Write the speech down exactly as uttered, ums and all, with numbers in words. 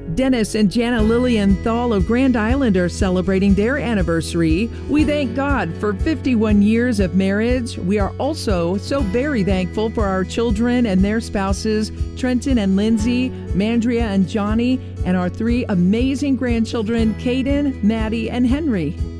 Dennis and Jana Lillian Thal of Grand Island are celebrating their anniversary. We thank God for fifty-one years of marriage. We are also so very thankful for our children and their spouses, Trenton and Lindsay, Mandria and Johnny, and our three amazing grandchildren, Caden, Maddie, and Henry.